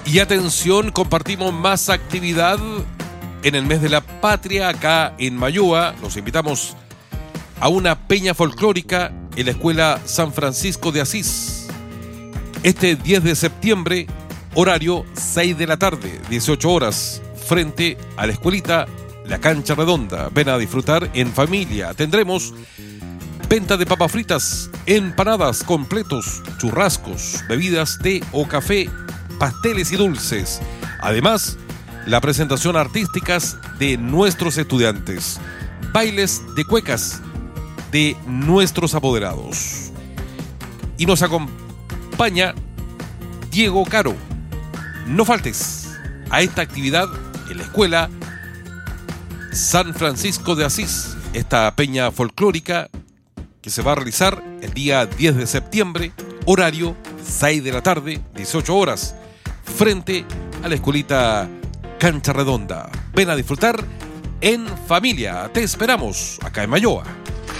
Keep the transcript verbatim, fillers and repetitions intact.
Y atención, compartimos más actividad en el mes de la patria acá en Mayoa. Los invitamos a una peña folclórica en la Escuela San Francisco de Asís. Este diez de septiembre, horario seis de la tarde, dieciocho horas, frente a la escuelita La Cancha Redonda. Ven a disfrutar en familia. Tendremos venta de papas fritas, empanadas, completos, churrascos, bebidas, té o café, pasteles y dulces. Además, la presentación artísticas de nuestros estudiantes, bailes de cuecas de nuestros apoderados. Y nos acompaña Diego Caro. No faltes a esta actividad en la Escuela San Francisco de Asís, esta peña folclórica que se va a realizar el día diez de septiembre, horario seis de la tarde, dieciocho horas, frente a la escuelita Cancha Redonda. Ven a disfrutar en familia. Te esperamos acá en Mayoa.